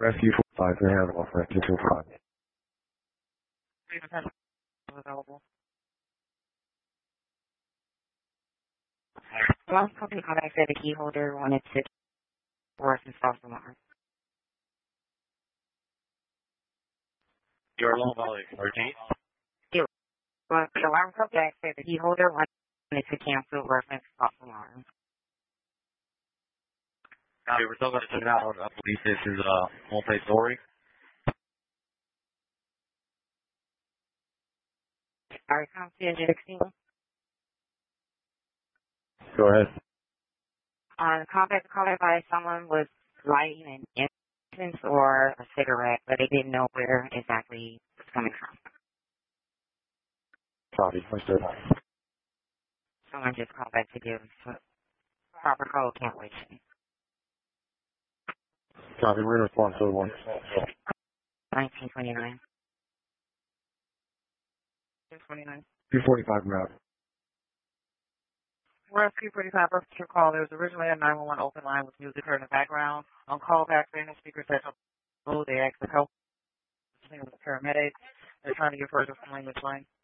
Rescue 5 to handle for 225. Available. Last company contact said the key holder wanted to work and solve the alarm. Your low volume, RG. Well, the alarm contact said the key holder wanted to cancel work and solve the alarm. Now, we're still going to check it out. I believe this is multi-story. Sorry, concierge 16. Go ahead. Contact caller by someone was lighting an incense or a cigarette, but they didn't know where exactly it's coming from. Copy. Understood. Someone just called back to give proper code cancellation. Copy. We're in response to the one. 1929. 229. 245 route. Rescue 45 your call. There was originally a 911 open line with music heard in the background. On call back, the speaker said, oh, they asked for help. With paramedics. They're trying to get further from language line.